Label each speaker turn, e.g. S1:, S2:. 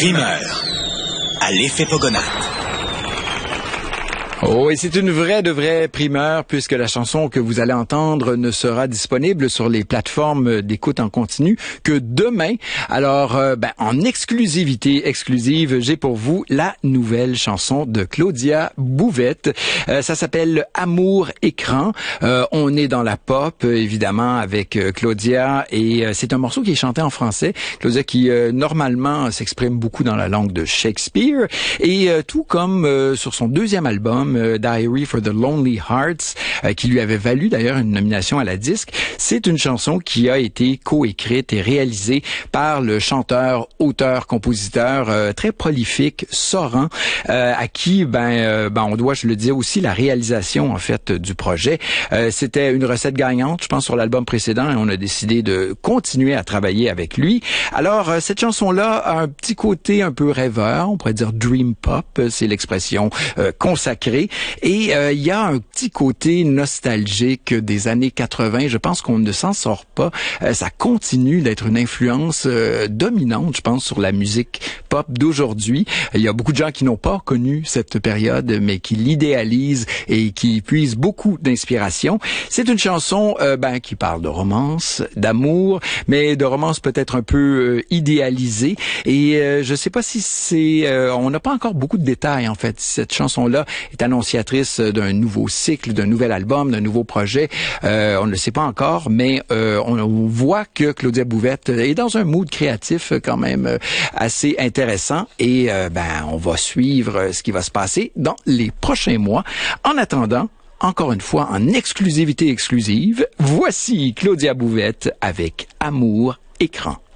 S1: Primeur à l'effet Pogonat.
S2: Oh, et c'est une vraie primeur puisque la chanson que vous allez entendre ne sera disponible sur les plateformes d'écoute en continu que demain. Alors, en exclusive, j'ai pour vous la nouvelle chanson de Claudia Bouvette. Ça s'appelle Amour écran. On est dans la pop, évidemment, avec Claudia, et c'est un morceau qui est chanté en français. Claudia qui, normalement, s'exprime beaucoup dans la langue de Shakespeare, et tout comme sur son deuxième album, Diary for the Lonely Hearts, qui lui avait valu d'ailleurs une nomination à la disque. C'est une chanson qui a été coécrite et réalisée par le chanteur, auteur, compositeur très prolifique, Soran, à qui on doit, je le disais aussi, la réalisation en fait du projet. C'était une recette gagnante, je pense, sur l'album précédent, et on a décidé de continuer à travailler avec lui. Alors, cette chanson-là a un petit côté un peu rêveur, on pourrait dire dream pop, c'est l'expression consacrée. Et il y a un petit côté nostalgique des années 80. Je pense qu'on ne s'en sort pas. Ça continue d'être une influence dominante, je pense, sur la musique pop d'aujourd'hui. Il y a beaucoup de gens qui n'ont pas connu cette période, mais qui l'idéalisent et qui puisent beaucoup d'inspiration. C'est une chanson qui parle de romance, d'amour, mais de romance peut-être un peu idéalisée. Et je sais pas si c'est... on n'a pas encore beaucoup de détails, en fait. Cette chanson-là est annonciatrice d'un nouveau cycle, d'un nouvel album, d'un nouveau projet. On ne le sait pas encore, mais on voit que Claudia Bouvette est dans un mood créatif quand même assez intéressant, et on va suivre ce qui va se passer dans les prochains mois. En attendant, encore une fois, en exclusive, voici Claudia Bouvette avec Amour écran.